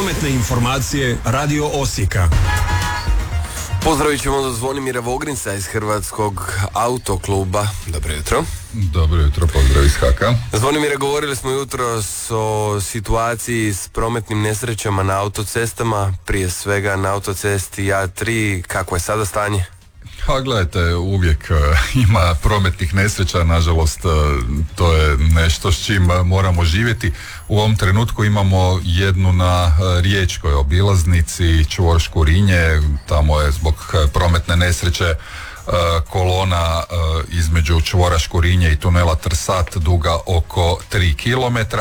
Prometne informacije Radio Osijeka. Pozdravit ćemo Zvonimira Vogrinca iz Hrvatskog autokluba. Dobro jutro. Dobro jutro, pozdrav iz Haka. Zvonimire, govorili smo jutros o situaciji s prometnim nesrećama na autocestama, prije svega na autocesti A3. Kako je sada stanje? Ha, gledajte, uvijek ima prometnih nesreća, nažalost to je nešto s čim moramo živjeti. U ovom trenutku imamo jednu na riječkoj obilaznici, čvor Škurinje, tamo je zbog prometne nesreće kolona između čvora Škurinje i tunela Trsat duga oko 3 km.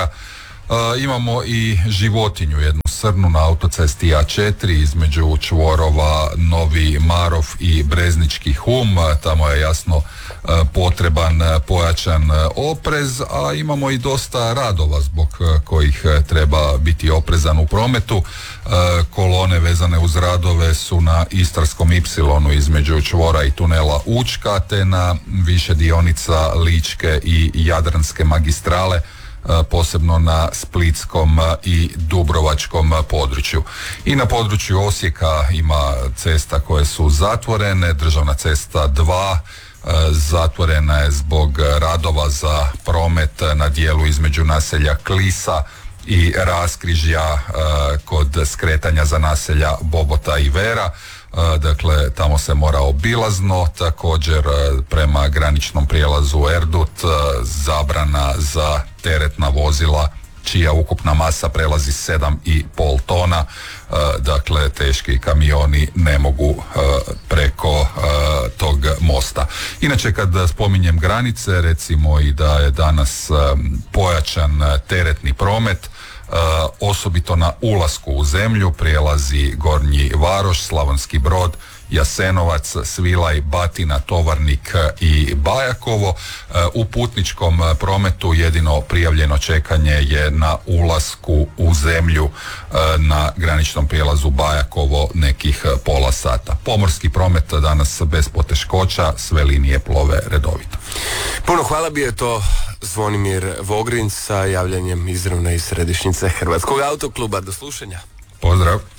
Imamo i životinju, jednu srnu na autocesti A4 između čvorova Novi Marov i Breznički Hum. Tamo je jasno potreban pojačan oprez, a imamo i dosta radova zbog kojih treba biti oprezan u prometu. Kolone vezane uz radove su na Istarskom Y između čvora i tunela Učka, te na više dionica Ličke i Jadranske magistrale, posebno na splitskom i dubrovačkom području. I na području Osijeka ima cesta koje su zatvorene. Državna cesta 2 zatvorena je zbog radova za promet na dijelu između naselja Klisa i raskrižja kod skretanja za naselja Bobota i Vera. Dakle, tamo se mora obilazno. Također prema graničnom prijelazu Erdut zabrana za teretna vozila čija ukupna masa prelazi 7,5 tona. Dakle, teški kamioni ne mogu preko tog mosta. Inače, kad spominjem granice, recimo i da je danas pojačan teretni promet, osobito na ulasku u zemlju, prijelazi Gornji Varoš, Slavonski Brod, Jasenovac, Svilaj, Batina, Tovarnik i Bajakovo. U putničkom prometu jedino prijavljeno čekanje je na ulasku u zemlju na graničnom prijelazu Bajakovo nekih pola sata. Pomorski promet danas bez poteškoća, sve linije plove redovito. Puno hvala, bio je to Zvonimir Vogrinc sa javljanjem izravno iz središnjice Hrvatskog autokluba. Do slušanja. Pozdrav.